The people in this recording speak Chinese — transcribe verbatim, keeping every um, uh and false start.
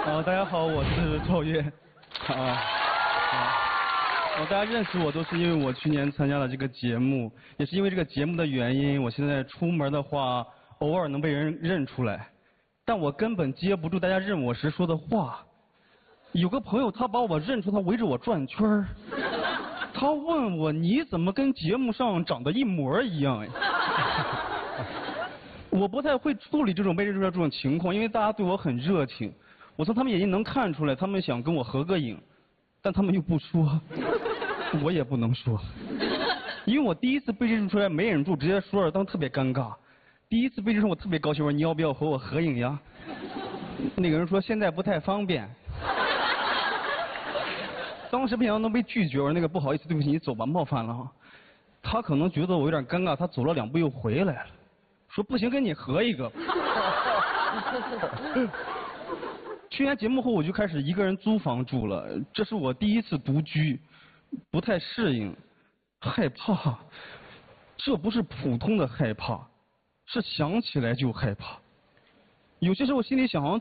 啊，大家好，我是赵烨。啊啊，大家认识我都是因为我去年参加了这个节目，也是因为这个节目的原因，我现在出门的话偶尔能被人认出来，但我根本接不住大家认我时说的话。有个朋友他把我认出，他围着我转圈儿，他问我你怎么跟节目上长得一模一样呀？我不太会处理这种被认出来这种情况，因为大家对我很热情。我从他们眼睛能看出来，他们想跟我合个影，但他们又不说，我也不能说，因为我第一次被认出来没忍住，直接说了，当时特别尴尬。第一次被认出，我特别高兴，我说你要不要和我合影呀？那个人说现在不太方便。当时没想到能被拒绝，我说那个不好意思，对不起，你走吧，冒犯了哈。他可能觉得我有点尴尬，他走了两步又回来了，说不行，跟你合一个。去年节目后我就开始一个人租房住了，这是我第一次独居，不太适应，害怕。这不是普通的害怕，是想起来就害怕。有些时候我心里想，好像